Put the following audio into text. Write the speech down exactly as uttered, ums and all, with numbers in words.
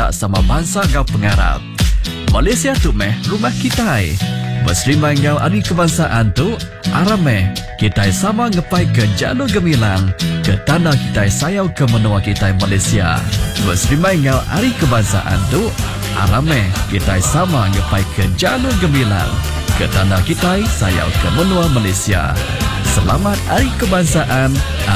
bangsa sama bangsa ngau pengarap. Malaysia tu meh rumah kita. Berserimai ngau hari kebangsaan tu arameh kita sama ngepai ke jalur gemilang ke tanah kita sayau ke menua kita Malaysia. Berserimai ngau hari kebangsaan tu arameh kita sama ngepai ke jalur gemilang ke tanah kita sayau ke menua Malaysia. Selamat Hari Kebangsaan